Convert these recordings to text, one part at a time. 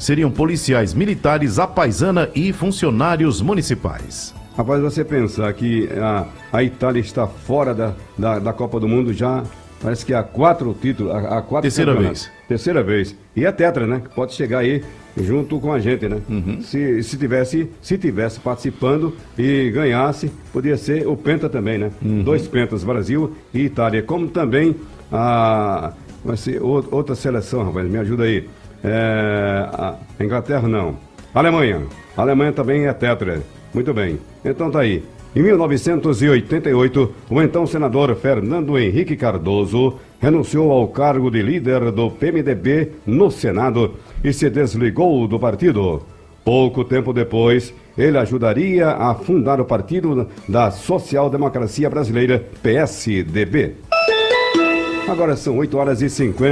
seriam policiais militares, a paisana e funcionários municipais. Rapaz, você pensar que a Itália está fora da Copa do Mundo já, parece que há 4 títulos, há 4 Terceira vez. Terceira vez. E é tetra, né? Que pode chegar aí junto com a gente, né? Uhum. Se tivesse participando e ganhasse, podia ser o penta também, né? 2 pentas, Brasil e Itália. Como também vai ser outra seleção, rapaz, me ajuda aí. A Inglaterra não. Alemanha. A Alemanha também é tetra. Muito bem. Então tá aí. Em 1988, o então senador Fernando Henrique Cardoso renunciou ao cargo de líder do PMDB no Senado e se desligou do partido. Pouco tempo depois, ele ajudaria a fundar o Partido da Social Democracia Brasileira, PSDB. Agora são 8 horas e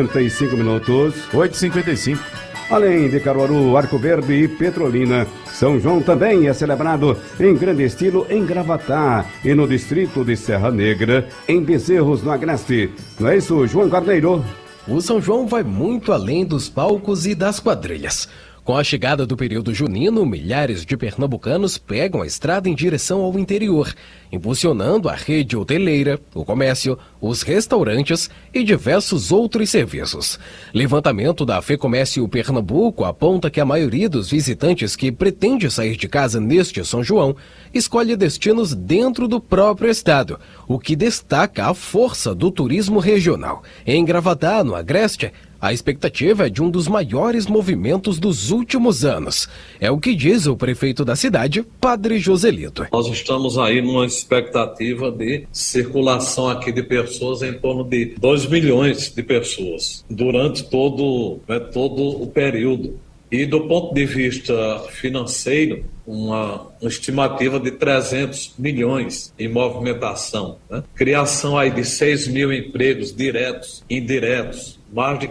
55 minutos. 8h55. Além de Caruaru, Arco Verde e Petrolina, São João também é celebrado em grande estilo em Gravatá e no distrito de Serra Negra, em Bezerros, no Agreste. Não é isso, João Carneiro? O São João vai muito além dos palcos e das quadrilhas. Com a chegada do período junino, milhares de pernambucanos pegam a estrada em direção ao interior, impulsionando a rede hoteleira, o comércio, os restaurantes e diversos outros serviços. Levantamento da FEComércio Pernambuco aponta que a maioria dos visitantes que pretende sair de casa neste São João escolhe destinos dentro do próprio estado, o que destaca a força do turismo regional. Em Gravatá, no Agreste, a expectativa é de um dos maiores movimentos dos últimos anos. É o que diz o prefeito da cidade, Padre Joselito. Nós estamos aí numa expectativa de circulação aqui de pessoas em torno de 2 milhões de pessoas durante todo o período. E do ponto de vista financeiro, uma estimativa de 300 milhões em movimentação. Criação aí de 6 mil empregos diretos e indiretos, mais de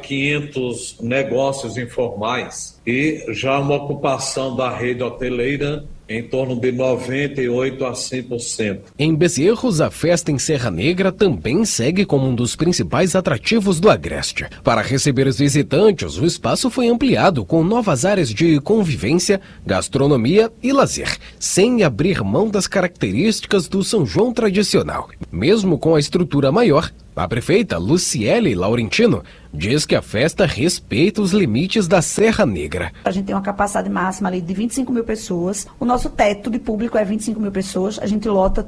500 negócios informais e já uma ocupação da rede hoteleira em torno de 98% a 100%. Em Bezerros, a festa em Serra Negra também segue como um dos principais atrativos do Agreste. Para receber os visitantes, o espaço foi ampliado com novas áreas de convivência, gastronomia e lazer, sem abrir mão das características do São João tradicional. Mesmo com a estrutura maior, a prefeita Luciele Laurentino diz que a festa respeita os limites da Serra Negra. A gente tem uma capacidade máxima ali de 25 mil pessoas. O nosso teto de público é 25 mil pessoas. A gente lota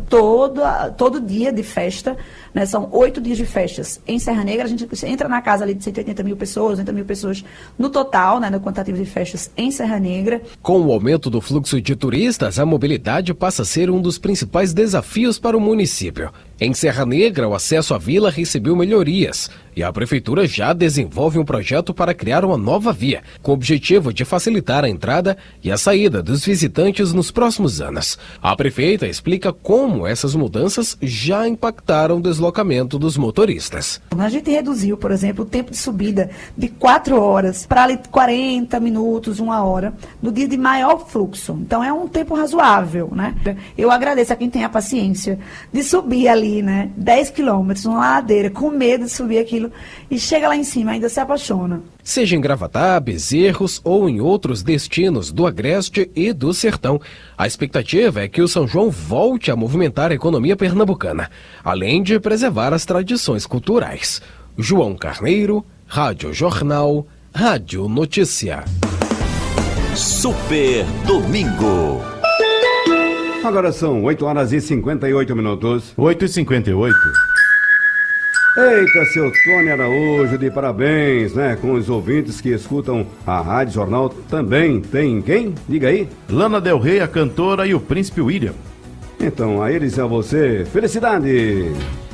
todo dia de festa, né? São 8 dias de festas. Em Serra Negra, a gente entra na casa ali de 180 mil pessoas, 80 mil pessoas no total, né, no quantitativo de festas em Serra Negra. Com o aumento do fluxo de turistas, a mobilidade passa a ser um dos principais desafios para o município. Em Serra Negra, o acesso à vila recebeu melhorias e a prefeitura já desenvolve um projeto para criar uma nova via, com o objetivo de facilitar a entrada e a saída dos visitantes nos próximos anos. A prefeita explica como essas mudanças já impactaram o deslocamento dos motoristas. A gente reduziu, por exemplo, o tempo de subida de 4 horas para 40 minutos, 1 hora, no dia de maior fluxo. Então é um tempo razoável, né? Eu agradeço a quem tem a paciência de subir ali, né, 10 quilômetros, uma ladeira, com medo de subir aquilo, e chega lá em cima, ainda se apaixona. Seja em Gravatá, Bezerros ou em outros destinos do Agreste e do Sertão, a expectativa é que o São João volte a movimentar a economia pernambucana, além de preservar as tradições culturais. João Carneiro, Rádio Jornal, Rádio Notícia. Super Domingo. Agora são 8 horas e 58 minutos. 8h58. Eita, seu Tony Araújo, de parabéns, né? Com os ouvintes que escutam a Rádio Jornal também. Tem quem? Diga aí. Lana Del Rey, a cantora, e o Príncipe William. Então, a eles e a você, felicidade!